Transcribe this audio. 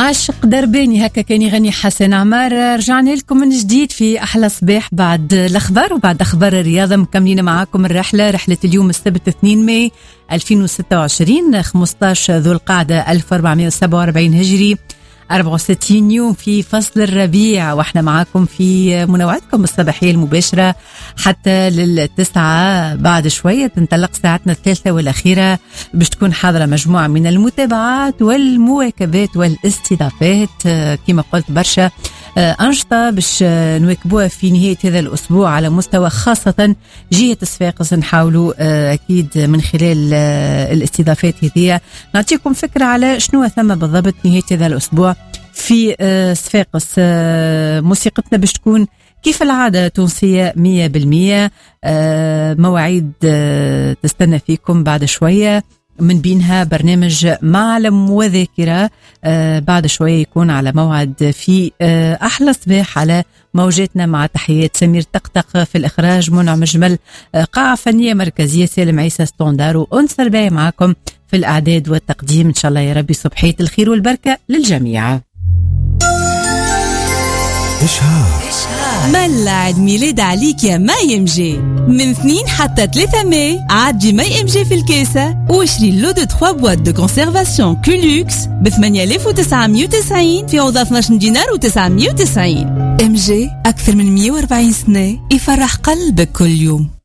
عاشق درباني هكا كان يغني حسن عمار. رجعنا لكم من جديد في أحلى صباح بعد الأخبار وبعد أخبار الرياضة. مكملين معاكم رحلة اليوم السبت 2 ماي 2026 15 ذو القعدة 1447 هجري 64 يوم في فصل الربيع، واحنا معاكم في منوعاتكم الصباحية المباشرة حتى للتسعة. بعد شوية تنطلق ساعتنا الثالثة والأخيرة باش تكون حاضرة مجموعة من المتابعات والمواكبات والاستضافات، كما قلت برشا أنشطة باش نواكبوها في نهاية هذا الأسبوع على مستوى خاصة جهة صفاقس. نحاولوا أكيد من خلال الاستضافات هذه نعطيكم فكرة على شنو ثم بالضبط نهاية هذا الأسبوع في صفاقس. موسيقتنا باش تكون كيف العادة تونسية 100%. مواعيد تستنى فيكم بعد شوية، من بينها برنامج معلم وذاكرة بعد شوية يكون على موعد في أحلى صباح على موجاتنا، مع تحيات سمير طقطق في الإخراج، منى مجمل قاعة فنية مركزية، سالم عيسى ستوندار، وأنس رباعي معكم في الإعداد والتقديم. إن شاء الله يا ربي صبحية الخير والبركة للجميع. إشهار ملا عيد ميلاد عليك يا ماي ام جي من 2 حتى 3 ماي. عدي ماي ام جي في الكاسة واشري اللو دو 3 بوات دو كونسيرفاسيون كولوكس ب 8990 في عوض 12 دينار و990. ام جي أكثر من 140 سنة يفرح قلبك كل يوم.